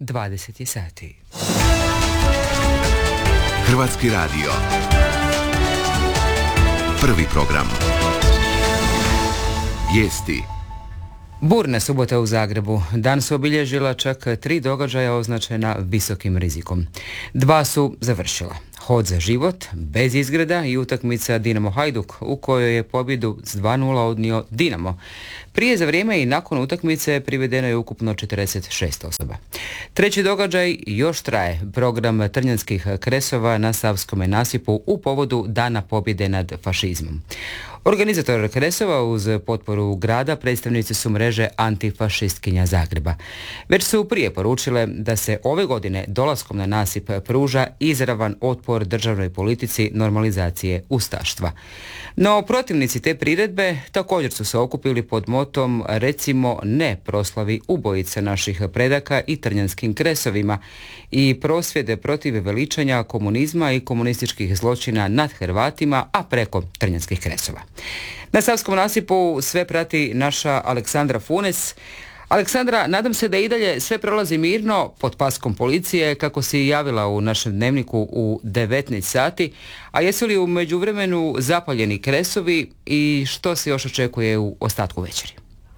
20 sati. Hrvatski radio. Prvi program. Vijesti. Burna subota u Zagrebu. Dan su obilježila čak 3 događaja označena visokim rizikom. 2 su završila. Hod za život, bez izgreda i utakmica Dinamo Hajduk u kojoj je pobjedu s 2:0 odnio Dinamo. Prije, za vrijeme i nakon utakmice privedeno je ukupno 46 osoba. Treći događaj još traje. Program trnjanskih kresova na Savskome nasipu u povodu Dana pobjede nad fašizmom. Organizator kresova uz potporu grada predstavnici su mreže antifašistkinja Zagreba. Već su prije poručile da se ove godine dolaskom na nasip pruža izravan otpor državnoj politici normalizacije ustaštva. No protivnici te priredbe također su se okupili pod motom recimo ne proslavi ubojica naših predaka i trnjanskim kresovima i prosvjede protiv veličanja komunizma i komunističkih zločina nad Hrvatima, a preko trnjanskih kresova. Na Savskom nasipu sve prati naša Aleksandra Funes. Aleksandra, nadam se da i dalje sve prolazi mirno pod paskom policije, kako si javila u našem dnevniku u 19 sati, a jesu li u međuvremenu zapaljeni kresovi i što se još očekuje u ostatku večeri?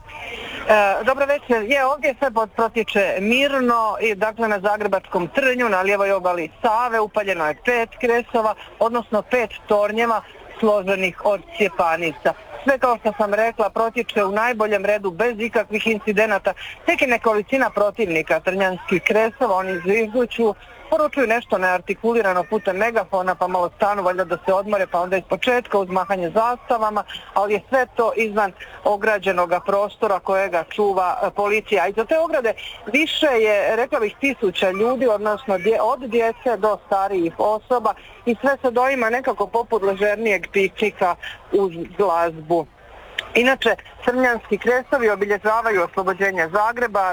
Dobro večer. Ovdje sve protječe mirno i dakle na Zagrebačkom Trnju, na lijevoj obali Save upaljeno je 5 kresova, odnosno 5 tornjeva složenih od cjepanica. Sve, kao što sam rekla, protječe u najboljem redu bez ikakvih incidenata. Tek je nekolicina protivnika trnjanskih kresova, oni zvižduću, poručuju nešto neartikulirano putem megafona, pa malo stanu valjda da se odmore, pa onda iz početka uz mahanje zastavama, ali je sve to izvan ograđenog prostora kojega čuva policija. I za te ograde više je, rekla bih, 1000 ljudi, odnosno od djece do starijih osoba, i sve se doima nekako poput ležernijeg piknika uz glazbu. Inače, trnjanski kresovi obilježavaju oslobođenje Zagreba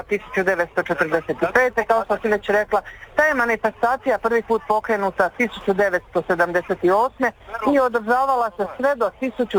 1945. Kao što si već rekla, ta je manifestacija prvi put pokrenuta 1978. i održavala se sve do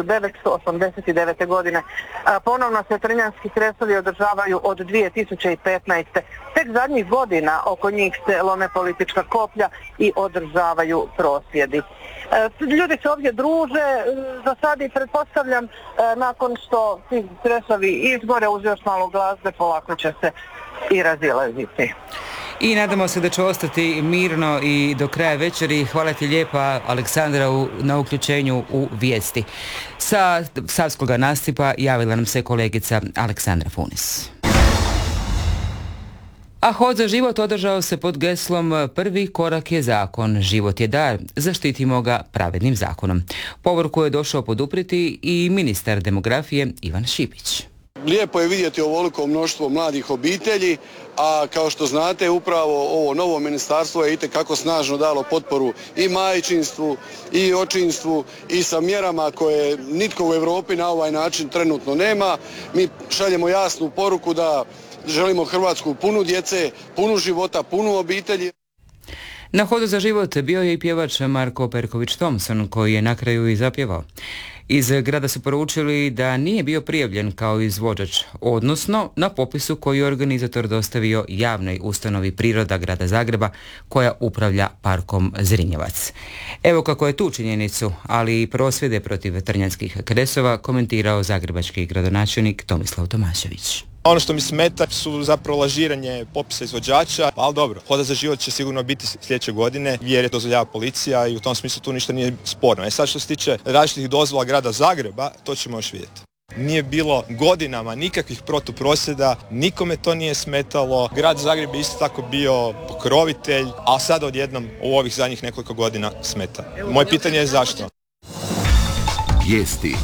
1989. godine. Ponovno se trnjanski kresovi održavaju od 2015. Tek zadnjih godina oko njih se lome politička koplja i održavaju prosvjedi. Ljudi se ovdje druže, za sad i pretpostavljam nakon što ti kresovi izgore uz još malo glazbe, polako će se i razilaziti. I nadamo se da će ostati mirno i do kraja večeri. Hvala ti lijepa, Aleksandra, na uključenju u vijesti. Sa Savskoga nasipa javila nam se kolegica Aleksandra Funis. A hod za život održao se pod geslom prvi korak je zakon, život je dar, zaštitimo ga pravednim zakonom. Povorku je došao poduprijeti i ministar demografije Ivan Šipić. Lijepo je vidjeti ovoliko mnoštvo mladih obitelji, a kao što znate upravo ovo novo ministarstvo je itekako snažno dalo potporu i majčinstvu i očinstvu i sa mjerama koje nitko u Europi na ovaj način trenutno nema. Mi šaljemo jasnu poruku da želimo Hrvatsku punu djece, punu života, punu obitelji. Na hodu za život bio je i pjevač Marko Perković-Thompson, koji je na kraju i zapjevao. Iz grada su poručili da nije bio prijavljen kao izvođač, odnosno na popisu koji je organizator dostavio javnoj ustanovi Priroda grada Zagreba, koja upravlja parkom Zrinjevac. Evo kako je tu činjenicu, ali i prosvjede protiv trnjanskih kresova komentirao zagrebački gradonačelnik Tomislav Tomašević. Ono što mi smeta su zapravo lažiranje popisa izvođača, ali dobro, hoda za život će sigurno biti sljedeće godine jer je dozvoljava policija i u tom smislu tu ništa nije sporno. Sad što se tiče različitih dozvola grada Zagreba, to ćemo još vidjeti. Nije bilo godinama nikakvih protuprosvjeda, nikome to nije smetalo. Grad Zagreb je isto tako bio pokrovitelj, a sad odjednom u ovih zadnjih nekoliko godina smeta. Moje pitanje je zašto? Vijesti.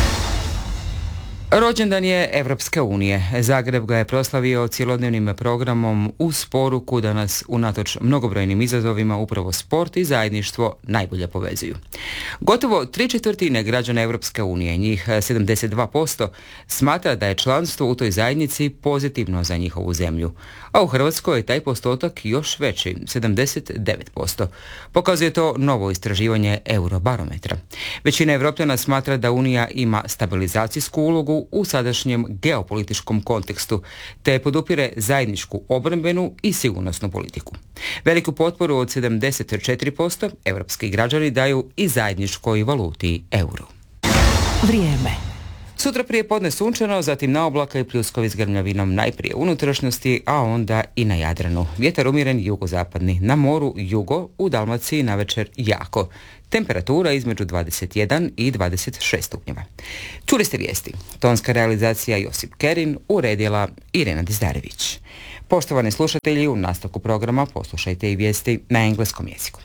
Rođendan je Evropske unije. Zagreb ga je proslavio cjelodnevnim programom uz poruku da nas unatoč mnogobrojnim izazovima upravo sport i zajedništvo najbolje povezuju. Gotovo 3/4 građana Evropske unije, njih 72%, smatra da je članstvo u toj zajednici pozitivno za njihovu zemlju, a u Hrvatskoj je taj postotak još veći, 79%. Pokazuje to novo istraživanje Eurobarometra. Većina Evropljana smatra da Unija ima stabilizacijsku ulogu Europu u sadašnjem geopolitičkom kontekstu, te podupire zajedničku obrambenu i sigurnosnu politiku. Veliku potporu od 74% europski građani daju i zajedničkoj valuti euro. Vrijeme. Sutra prije podne sunčano, zatim na oblaka i pljuskovi s grmljavinom najprije u unutrašnjosti, a onda i na Jadranu. Vjetar umjeren jugozapadni, na moru jugo, u Dalmaciji navečer jako. Temperatura između 21 i 26 stupnjeva. Čuli ste vijesti. Tonska realizacija Josip Kerin, uredila Irena Dizdarević. Poštovani slušatelji, u nastavku programa poslušajte i vijesti na engleskom jeziku.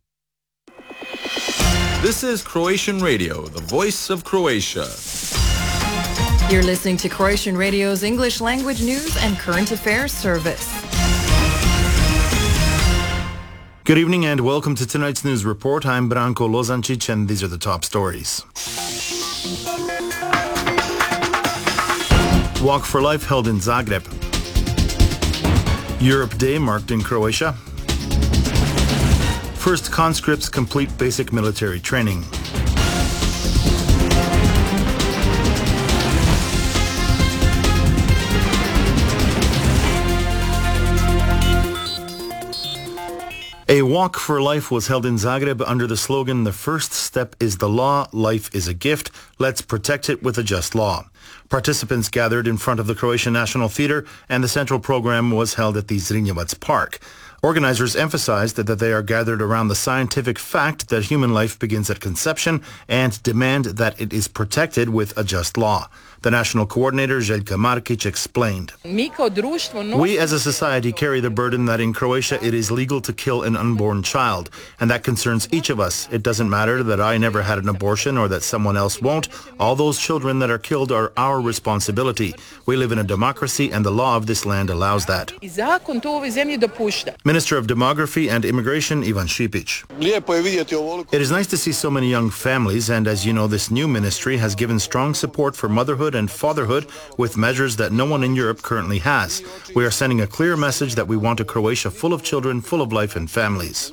This is Croatian Radio, the voice of Croatia. You're listening to Croatian Radio's English language news and current affairs service. Good evening and welcome to tonight's news report. I'm Branko Lozancic and these are the top stories. Walk for Life held in Zagreb. Europe Day marked in Croatia. First conscripts complete basic military training. A walk for life was held in Zagreb under the slogan, "The first step is the law, life is a gift, let's protect it with a just law." Participants gathered in front of the Croatian National Theatre and the central program was held at the Zrinjevac Park. Organizers emphasized that they are gathered around the scientific fact that human life begins at conception and demand that it is protected with a just law. The national coordinator, Željka Markić, explained. We as a society carry the burden that in Croatia it is legal to kill an unborn child, and that concerns each of us. It doesn't matter that I never had an abortion or that someone else won't. All those children that are killed are our responsibility. We live in a democracy and the law of this land allows that. Minister of Demography and Immigration, Ivan Šipić. It is nice to see so many young families, and as you know, this new ministry has given strong support for motherhood and fatherhood with measures that no one in Europe currently has. We are sending a clear message that we want a Croatia full of children, full of life and families.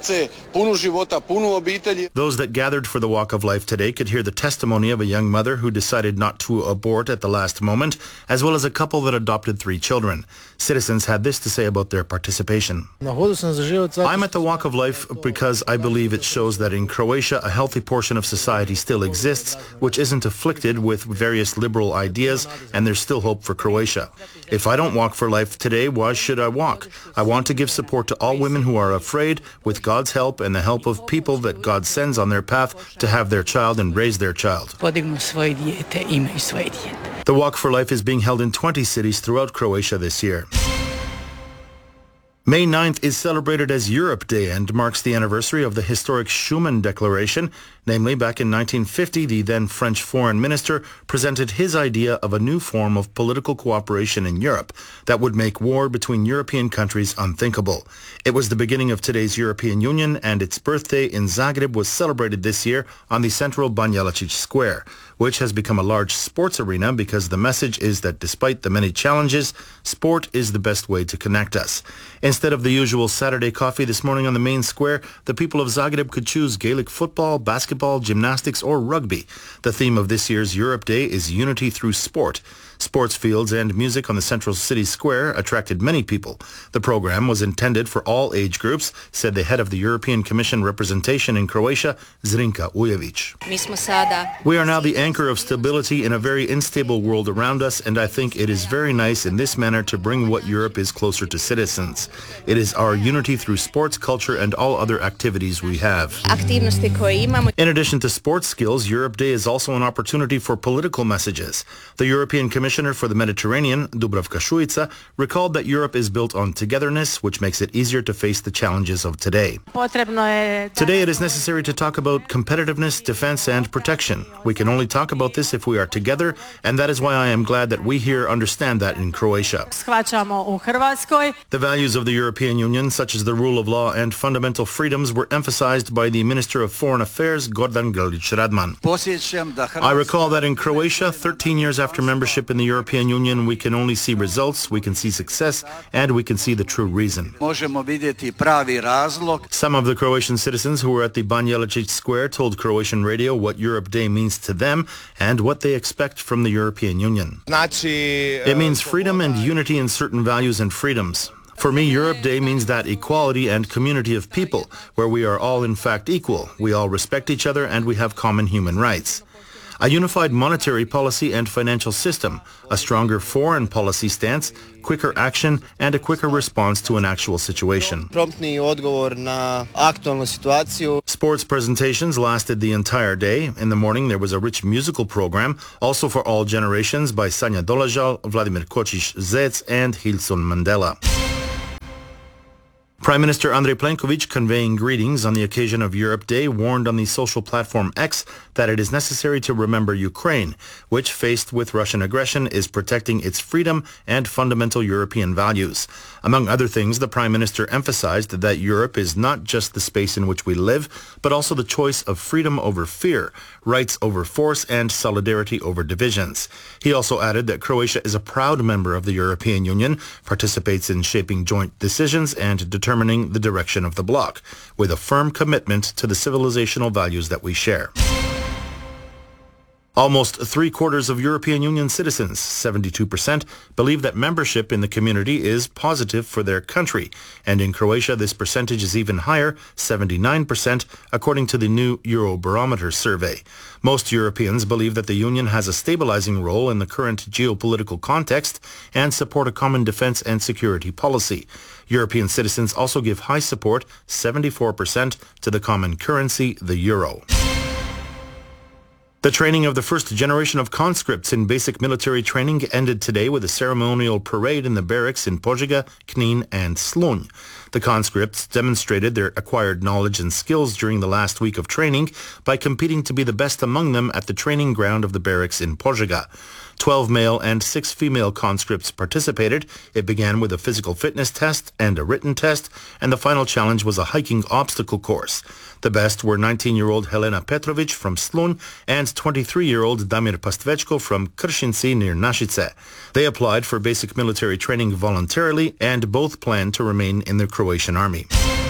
Those that gathered for the Walk of Life today could hear the testimony of a young mother who decided not to abort at the last moment, as well as a couple that adopted 3 children. Citizens had this to say about their participation. I'm at the Walk of Life because I believe it shows that in Croatia a healthy portion of society still exists, which isn't afflicted with various liberal ideas, and there's still hope for Croatia. If I don't walk for life today, why should I walk? I want to give support to all women who are afraid, with God's help and the help of people that God sends on their path to have their child and raise their child. The Walk for Life is being held in 20 cities throughout Croatia this year. May 9th is celebrated as Europe Day and marks the anniversary of the historic Schuman Declaration. Namely, back in 1950, the then French foreign minister presented his idea of a new form of political cooperation in Europe that would make war between European countries unthinkable. It was the beginning of today's European Union, and its birthday in Zagreb was celebrated this year on the central Banja Lucić Square, which has become a large sports arena because the message is that despite the many challenges, sport is the best way to connect us. Instead of the usual Saturday coffee this morning on the main square, the people of Zagreb could choose Gaelic football, basketball, gymnastics, or rugby. The theme of this year's Europe Day is Unity Through Sport. Sports fields and music on the central city square attracted many people. The program was intended for all age groups, said the head of the European Commission representation in Croatia, Zrinka Ujević. We are now the anchor of stability in a very unstable world around us, and I think it is very nice in this manner to bring what Europe is closer to citizens. It is our unity through sports, culture, and all other activities we have. In addition to sports skills, Europe Day is also an opportunity for political messages. The European Commissioner for the Mediterranean, Dubravka Šuica, recalled that Europe is built on togetherness, which makes it easier to face the challenges of today. Today it is necessary to talk about competitiveness, defense, and protection. We can only talk about this if we are together, and that is why I am glad that we here understand that in Croatia. The values of the European Union, such as the rule of law and fundamental freedoms, were emphasized by the Minister of Foreign Affairs, Gordan Grlić Radman. I recall that in Croatia, 13 years after membership in the the European Union, we can only see results, we can see success, and we can see the true reason. Možemo vidjeti pravi razlog. Some of the Croatian citizens who were at the Banja Lucic Square told Croatian radio what Europe Day means to them and what they expect from the European Union. It means freedom and unity in certain values and freedoms. For me, Europe Day means that equality and community of people, where we are all in fact equal, we all respect each other, and we have common human rights. A unified monetary policy and financial system, a stronger foreign policy stance, quicker action, and a quicker response to an actual situation. Promptni odgovor na aktualnu situaciju. Sports presentations lasted the entire day. In the morning, there was a rich musical program, also for all generations, by Sanja Dolazhal, Vladimir Kočić-Zec, and Hilson Mandela. Prime Minister Andrej Plenković, conveying greetings on the occasion of Europe Day, warned on the social platform X that it is necessary to remember Ukraine, which, faced with Russian aggression, is protecting its freedom and fundamental European values. Among other things, the Prime Minister emphasized that Europe is not just the space in which we live, but also the choice of freedom over fear, rights over force, and solidarity over divisions. He also added that Croatia is a proud member of the European Union, participates in shaping joint decisions, and determining the direction of the bloc, with a firm commitment to the civilizational values that we share. Almost 3/4 of European Union citizens, 72%, believe that membership in the community is positive for their country. And in Croatia, this percentage is even higher, 79%, according to the new Eurobarometer survey. Most Europeans believe that the Union has a stabilizing role in the current geopolitical context and support a common defense and security policy. European citizens also give high support, 74%, to the common currency, the euro. The training of the first generation of conscripts in basic military training ended today with a ceremonial parade in the barracks in Požega, Knin, and Slunj. The conscripts demonstrated their acquired knowledge and skills during the last week of training by competing to be the best among them at the training ground of the barracks in Požega. 12 male and 6 female conscripts participated. It began with a physical fitness test and a written test, and the final challenge was a hiking obstacle course. The best were 19-year-old Helena Petrovic from Slunj and 23-year-old Damir Pastvečko from Kršinci near Našice. They applied for basic military training voluntarily and both plan to remain in the Croatian army.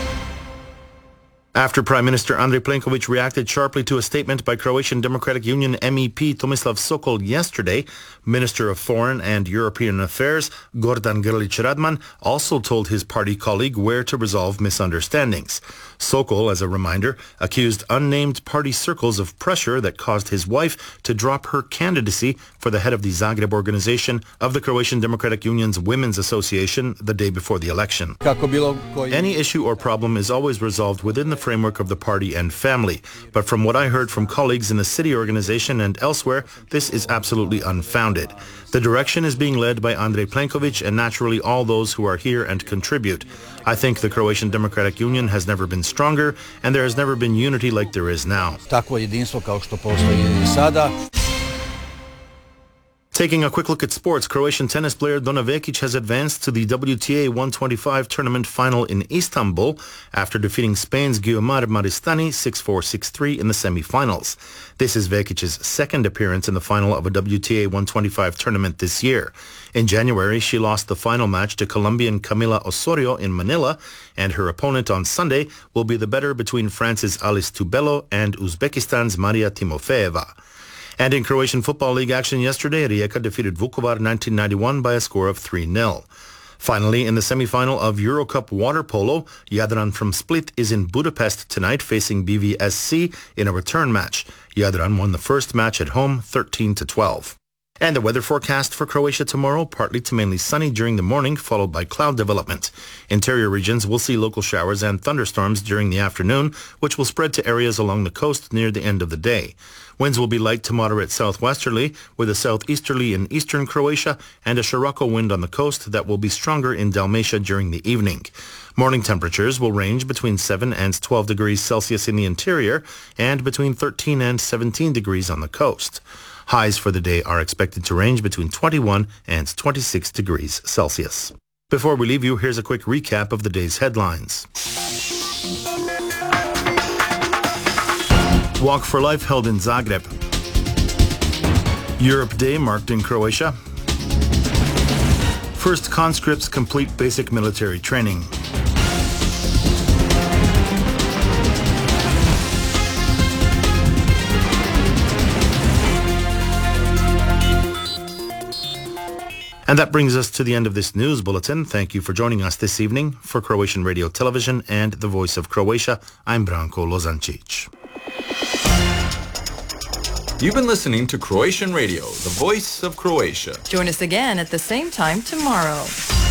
After Prime Minister Andrej Plenković reacted sharply to a statement by Croatian Democratic Union MEP Tomislav Sokol yesterday, Minister of Foreign and European Affairs Gordan Grlić-Radman also told his party colleague where to resolve misunderstandings. Sokol, as a reminder, accused unnamed party circles of pressure that caused his wife to drop her candidacy for the head of the Zagreb organization of the Croatian Democratic Union's Women's Association the day before the election. Any issue or problem is always resolved within the framework of the party and family. But from what I heard from colleagues in the city organization and elsewhere, this is absolutely unfounded. The direction is being led by Andrej Plenković and naturally all those who are here and contribute. I think the Croatian Democratic Union has never been stronger and there has never been unity like there is now. Takvo jedinstvo kao što postoji i sada. Taking a quick look at sports, Croatian tennis player Dona Vekic has advanced to the WTA 125 tournament final in Istanbul after defeating Spain's Guillermo Maristany 6-4, 6-3 in the semi-finals. This is Vekic's second appearance in the final of a WTA 125 tournament this year. In January, she lost the final match to Colombian Camila Osorio in Manila, and her opponent on Sunday will be the better between France's Alice Tubelo and Uzbekistan's Maria Timofeeva. And in Croatian Football League action yesterday, Rijeka defeated Vukovar 1991 by a score of 3-0. Finally, in the semi-final of Eurocup water polo, Jadran from Split is in Budapest tonight facing BVSC in a return match. Jadran won the first match at home 13-12. And the weather forecast for Croatia tomorrow, partly to mainly sunny during the morning, followed by cloud development. Interior regions will see local showers and thunderstorms during the afternoon, which will spread to areas along the coast near the end of the day. Winds will be light to moderate southwesterly, with a southeasterly in eastern Croatia and a Scirocco wind on the coast that will be stronger in Dalmatia during the evening. Morning temperatures will range between 7 and 12 degrees Celsius in the interior and between 13 and 17 degrees on the coast. Highs for the day are expected to range between 21 and 26 degrees Celsius. Before we leave you, here's a quick recap of the day's headlines. Walk for Life held in Zagreb. Europe Day marked in Croatia. First conscripts complete basic military training. And that brings us to the end of this news bulletin. Thank you for joining us this evening. For Croatian Radio Television and the Voice of Croatia, I'm Branko Lozancic. You've been listening to Croatian Radio, the voice of Croatia. Join us again at the same time tomorrow.